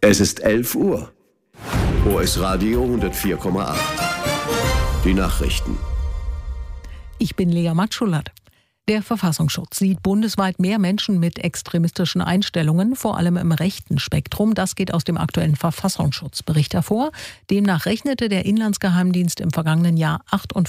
Es ist 11 Uhr. OS Radio 104,8. Die Nachrichten. Ich bin Lea Matschulat. Der Verfassungsschutz sieht bundesweit mehr Menschen mit extremistischen Einstellungen, vor allem im rechten Spektrum. Das geht aus dem aktuellen Verfassungsschutzbericht hervor. Demnach rechnete der Inlandsgeheimdienst im vergangenen Jahr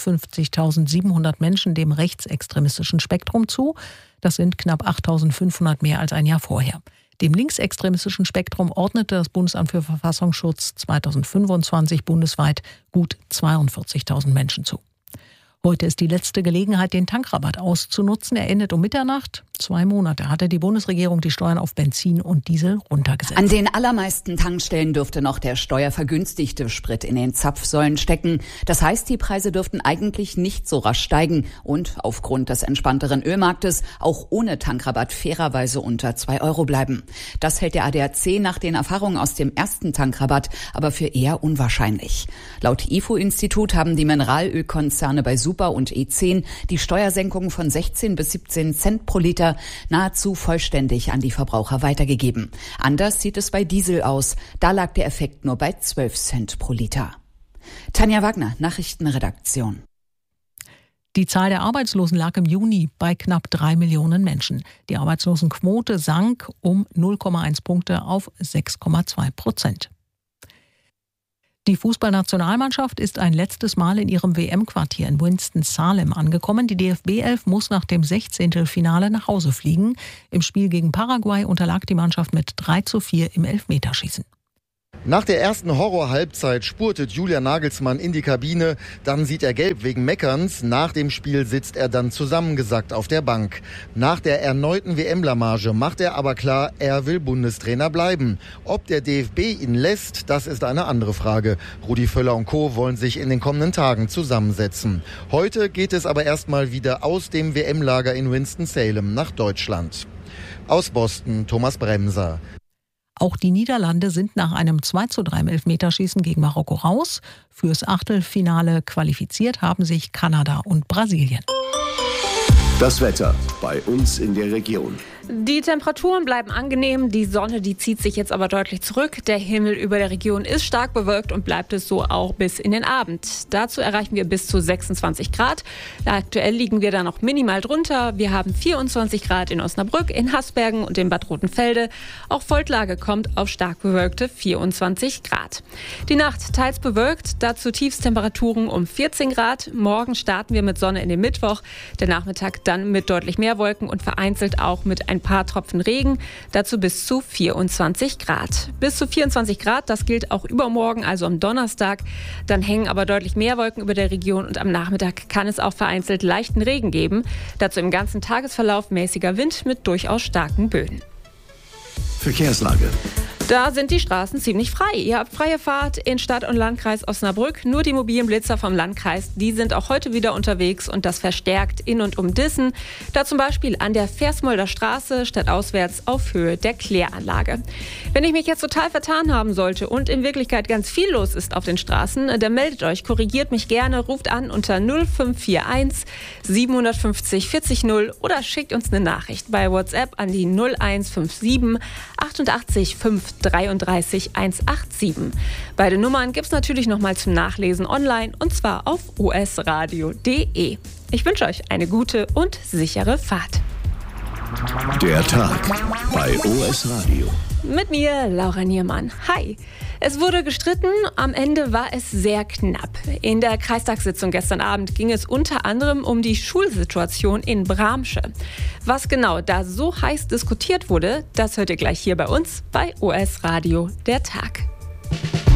58.700 Menschen dem rechtsextremistischen Spektrum zu. Das sind knapp 8.500 mehr als ein Jahr vorher. Dem linksextremistischen Spektrum ordnete das Bundesamt für Verfassungsschutz 2025 bundesweit gut 42.000 Menschen zu. Heute ist die letzte Gelegenheit, den Tankrabatt auszunutzen. Er endet um Mitternacht. 2 Monate hatte die Bundesregierung die Steuern auf Benzin und Diesel runtergesetzt. An den allermeisten Tankstellen dürfte noch der steuervergünstigte Sprit in den Zapfsäulen stecken. Das heißt, die Preise dürften eigentlich nicht so rasch steigen und aufgrund des entspannteren Ölmarktes auch ohne Tankrabatt fairerweise unter 2 Euro bleiben. Das hält der ADAC nach den Erfahrungen aus dem ersten Tankrabatt aber für eher unwahrscheinlich. Laut IFO-Institut haben die Mineralölkonzerne bei Super und E10 die Steuersenkung von 16 bis 17 Cent pro Liter nahezu vollständig an die Verbraucher weitergegeben. Anders sieht es bei Diesel aus. Da lag der Effekt nur bei 12 Cent pro Liter. Tanja Wagner, Nachrichtenredaktion. Die Zahl der Arbeitslosen lag im Juni bei knapp 3 Millionen Menschen. Die Arbeitslosenquote sank um 0,1 Punkte auf 6,2%. Die Fußballnationalmannschaft ist ein letztes Mal in ihrem WM-Quartier in Winston-Salem angekommen. Die DFB-11 muss nach dem 16. Finale nach Hause fliegen. Im Spiel gegen Paraguay unterlag die Mannschaft mit 3:4 im Elfmeterschießen. Nach der ersten Horror-Halbzeit spurtet Julian Nagelsmann in die Kabine. Dann sieht er gelb wegen Meckerns. Nach dem Spiel sitzt er dann zusammengesackt auf der Bank. Nach der erneuten WM-Blamage macht er aber klar, er will Bundestrainer bleiben. Ob der DFB ihn lässt, das ist eine andere Frage. Rudi Völler und Co. wollen sich in den kommenden Tagen zusammensetzen. Heute geht es aber erstmal wieder aus dem WM-Lager in Winston-Salem nach Deutschland. Aus Boston, Thomas Bremser. Auch die Niederlande sind nach einem 2:3 im Elfmeterschießen gegen Marokko raus. Fürs Achtelfinale qualifiziert haben sich Kanada und Brasilien. Das Wetter bei uns in der Region. Die Temperaturen bleiben angenehm, die Sonne, die zieht sich jetzt aber deutlich zurück. Der Himmel über der Region ist stark bewölkt und bleibt es so auch bis in den Abend. Dazu erreichen wir bis zu 26 Grad. Aktuell liegen wir da noch minimal drunter. Wir haben 24 Grad in Osnabrück, in Hasbergen und in Bad Rotenfelde. Auch Volklage kommt auf stark bewölkte 24 Grad. Die Nacht teils bewölkt, dazu Tiefstemperaturen um 14 Grad. Morgen starten wir mit Sonne in den Mittwoch, der Nachmittag dann mit deutlich mehr Wolken und vereinzelt auch mit ein paar Tropfen Regen, dazu bis zu 24 Grad. Bis zu 24 Grad, das gilt auch übermorgen, also am Donnerstag. Dann hängen aber deutlich mehr Wolken über der Region und am Nachmittag kann es auch vereinzelt leichten Regen geben. Dazu im ganzen Tagesverlauf mäßiger Wind mit durchaus starken Böen. Verkehrslage. Da sind die Straßen ziemlich frei. Ihr habt freie Fahrt in Stadt und Landkreis Osnabrück. Nur die mobilen Blitzer vom Landkreis, die sind auch heute wieder unterwegs und das verstärkt in und um Dissen. Da zum Beispiel an der Versmolder Straße stadtauswärts auf Höhe der Kläranlage. Wenn ich mich jetzt total vertan haben sollte und in Wirklichkeit ganz viel los ist auf den Straßen, dann meldet euch, korrigiert mich gerne, ruft an unter 0541 750 40 0 oder schickt uns eine Nachricht bei WhatsApp an die 0157 88 5 33 187. Beide Nummern gibt es natürlich nochmal zum Nachlesen online und zwar auf osradio.de. Ich wünsche euch eine gute und sichere Fahrt. Der Tag bei OS Radio. Mit mir, Laura Niermann. Hi. Es wurde gestritten, am Ende war es sehr knapp. In der Kreistagssitzung gestern Abend ging es unter anderem um die Schulsituation in Bramsche. Was genau da so heiß diskutiert wurde, das hört ihr gleich hier bei uns bei OS Radio, der Tag.